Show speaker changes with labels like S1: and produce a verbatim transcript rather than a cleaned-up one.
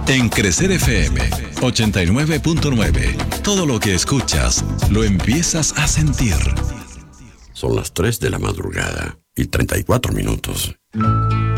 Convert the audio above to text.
S1: En Crecer F M ochenta y nueve punto nueve, todo lo que escuchas lo empiezas a sentir.
S2: Son las tres de la madrugada y treinta y cuatro minutos.